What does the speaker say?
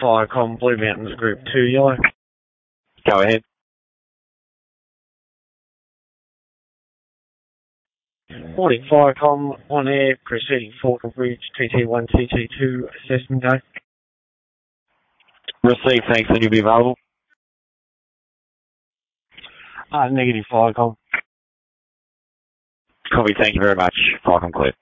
Firecom, Blue Mountains Group 2 Yellow. Go ahead. Morning, Firecom, on air, proceeding Falcon Bridge, TT1, TT2, assessment go. Receive, thanks, and you'll be available. Negative, Firecom. Copy, thank you very much. Firecom clear.